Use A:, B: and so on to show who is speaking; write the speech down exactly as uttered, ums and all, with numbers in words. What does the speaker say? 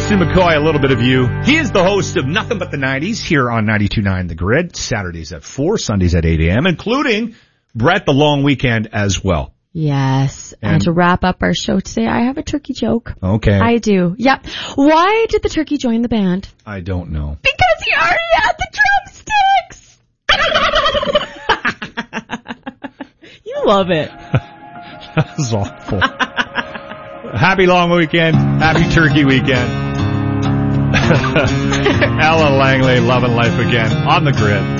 A: Jason McCoy, a little bit of you. He is the host of Nothing But the nineties here on ninety-two point nine The Grid, Saturdays at four, Sundays at eight a.m., including Brett the Long Weekend as well.
B: Yes. And, and to wrap up our show today, I have a turkey joke.
A: Okay.
B: I do. Yep. Why did the turkey join the band?
A: I don't know.
B: Because he already had the drumsticks! You love it.
A: That was awful. Happy long weekend. Happy turkey weekend. Ella Langley, loving life again on The Grid.